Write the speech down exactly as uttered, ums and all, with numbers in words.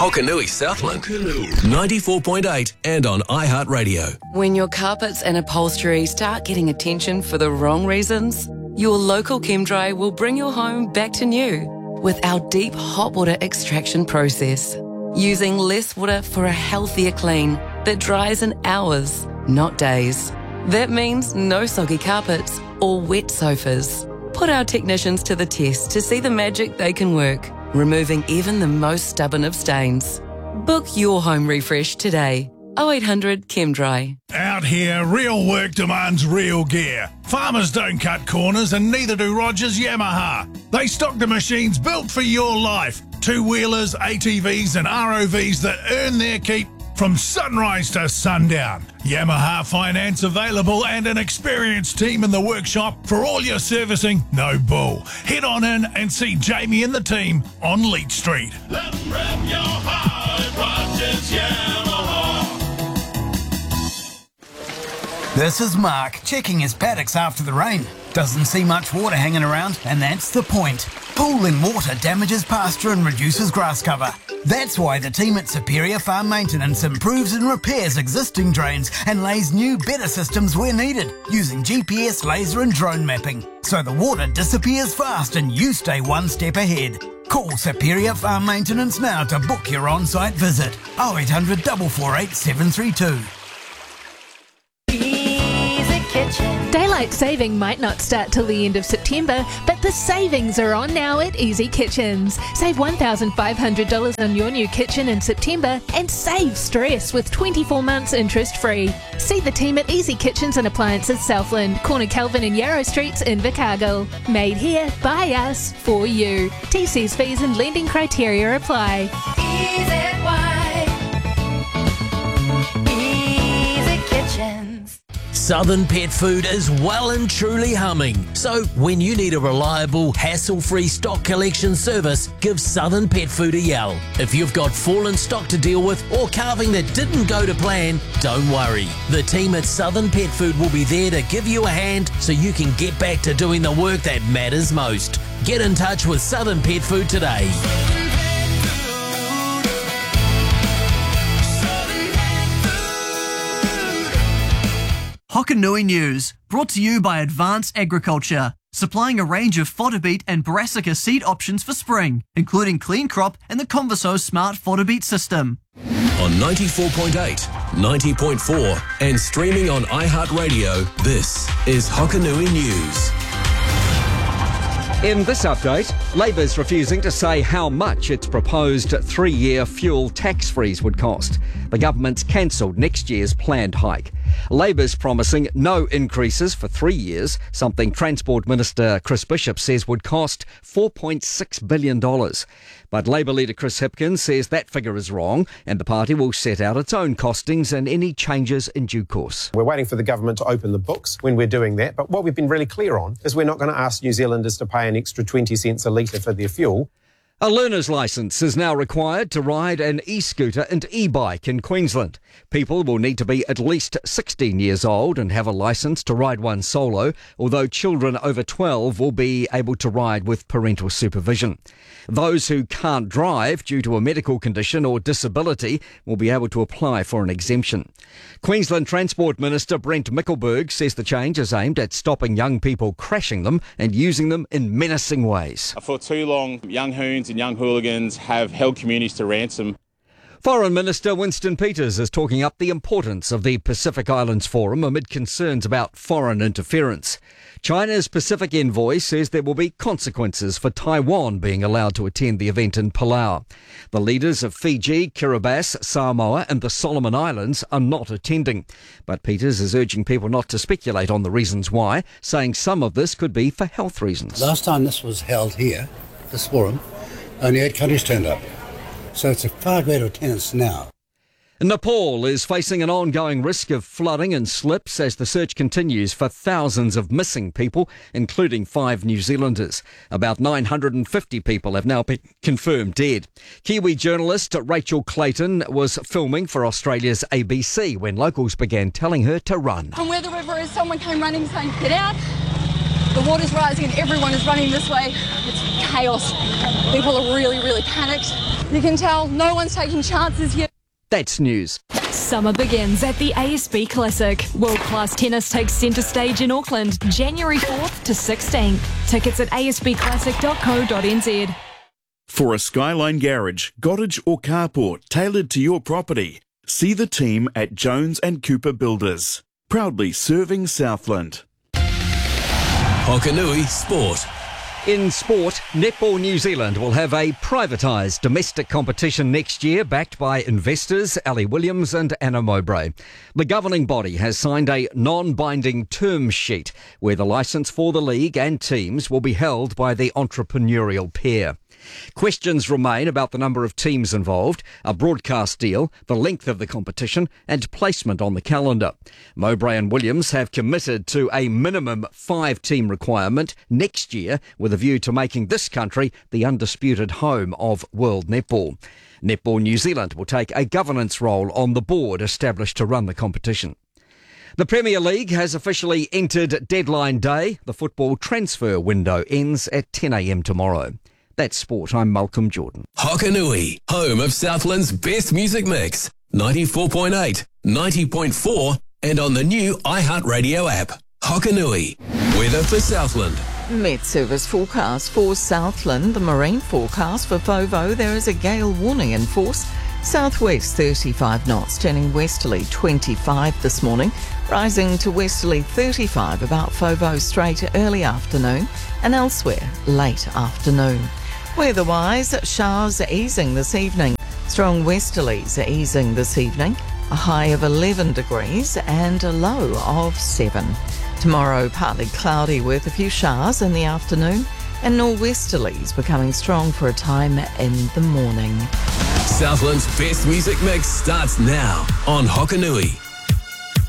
Hokanui Southland, ninety-four point eight and on iHeartRadio. When your carpets and upholstery start getting attention for the wrong reasons, your local ChemDry will bring your home back to new with our deep hot water extraction process, using less water for a healthier clean that dries in hours, not days. That means no soggy carpets or wet sofas. Put our technicians to the test to see the magic they can work, removing even the most stubborn of stains. Book your home refresh today. oh eight hundred ChemDry. Out here, real work demands real gear. Farmers don't cut corners and neither do Rogers Yamaha. They stock the machines built for your life. Two-wheelers, A T Vs and R O Vs that earn their keep from sunrise to sundown. Yamaha finance available and an experienced team in the workshop for all your servicing. No bull. Head on in and see Jamie and the team on Leach Street. Let them rep your heart, Rogers Yamaha. This is Mark checking his paddocks after the rain. Doesn't see much water hanging around, and that's the point. Pooling water damages pasture and reduces grass cover. That's why the team at Superior Farm Maintenance improves and repairs existing drains and lays new, better systems where needed, using G P S, laser and drone mapping. So the water disappears fast and you stay one step ahead. Call Superior Farm Maintenance now to book your on-site visit. oh eight hundred, four four eight, seven three two. Daylight saving might not start till the end of September, but the savings are on now at Easy Kitchens. Save one thousand five hundred dollars on your new kitchen in September and save stress with twenty-four months interest free. See the team at Easy Kitchens and Appliances Southland, Corner Kelvin and Yarrow Streets in Invercargill. Made here, by us, for you. T Cs, fees and lending criteria apply. Easy Kitchens. Southern Pet Food is well and truly humming. So when you need a reliable, hassle-free stock collection service, give Southern Pet Food a yell. If you've got fallen stock to deal with or calving that didn't go to plan, don't worry. The team at Southern Pet Food will be there to give you a hand so you can get back to doing the work that matters most. Get in touch with Southern Pet Food today. Hokanui News, brought to you by Advanced Agriculture, supplying a range of fodder beet and brassica seed options for spring, including Clean Crop and the Converso Smart Fodder Beet System. On ninety-four point eight, ninety point four and streaming on iHeartRadio, this is Hokanui News. In this update, Labor's refusing to say how much its proposed three-year fuel tax freeze would cost. The government's cancelled next year's planned hike. Labor's promising no increases for three years, something Transport Minister Chris Bishop says would cost four point six billion dollars. But Labor leader Chris Hipkins says that figure is wrong and the party will set out its own costings and any changes in due course. We're waiting for the government to open the books when we're doing that, but what we've been really clear on is we're not going to ask New Zealanders to pay an extra twenty cents a litre for their fuel. A learner's licence is now required to ride an e-scooter and e-bike in Queensland. People will need to be at least sixteen years old and have a licence to ride one solo, although children over twelve will be able to ride with parental supervision. Those who can't drive due to a medical condition or disability will be able to apply for an exemption. Queensland Transport Minister Brent Mickelberg says the change is aimed at stopping young people crashing them and using them in menacing ways. For too long, young hoons and young hooligans have held communities to ransom. Foreign Minister Winston Peters is talking up the importance of the Pacific Islands Forum amid concerns about foreign interference. China's Pacific envoy says there will be consequences for Taiwan being allowed to attend the event in Palau. The leaders of Fiji, Kiribati, Samoa and the Solomon Islands are not attending. But Peters is urging people not to speculate on the reasons why, saying some of this could be for health reasons. Last time this was held here, this forum, only eight countries turned up. So it's a far greater attendance now. Nepal is facing an ongoing risk of flooding and slips as the search continues for thousands of missing people, including five New Zealanders. About nine hundred fifty people have now been confirmed dead. Kiwi journalist Rachel Clayton was filming for Australia's A B C when locals began telling her to run. From where the river is, someone came running saying, "Get out." The water's rising and everyone is running this way. It's chaos. People are really, really panicked. You can tell no one's taking chances here. That's news. Summer begins at the A S B Classic. World-class tennis takes centre stage in Auckland, January fourth to sixteenth. Tickets at a s b classic dot co dot n z. For a Skyline garage, cottage or carport tailored to your property, see the team at Jones and Cooper Builders. Proudly serving Southland. Hokanui Sport. In sport, Netball New Zealand will have a privatised domestic competition next year backed by investors Ellie Williams and Anna Mowbray. The governing body has signed a non-binding term sheet where the licence for the league and teams will be held by the entrepreneurial pair. Questions remain about the number of teams involved, a broadcast deal, the length of the competition and placement on the calendar. Mowbray and Williams have committed to a minimum five-team requirement next year with a view to making this country the undisputed home of world netball. Netball New Zealand will take a governance role on the board established to run the competition. The Premier League has officially entered deadline day. The football transfer window ends at ten a m tomorrow. That's sport. I'm Malcolm Jordan. Hokanui, home of Southland's best music mix. ninety-four point eight, ninety point four and on the new iHeartRadio app. Hokanui, weather for Southland. Met Service forecast for Southland. The marine forecast for Fovo, there is a gale warning in force. Southwest thirty-five knots, turning westerly twenty-five this morning, rising to westerly thirty-five about Fovo Strait early afternoon and elsewhere late afternoon. Weather-wise, showers are easing this evening. Strong westerlies are easing this evening. A high of eleven degrees and a low of seven. Tomorrow, partly cloudy with a few showers in the afternoon and nor'westerlies becoming strong for a time in the morning. Southland's best music mix starts now on Hokanui.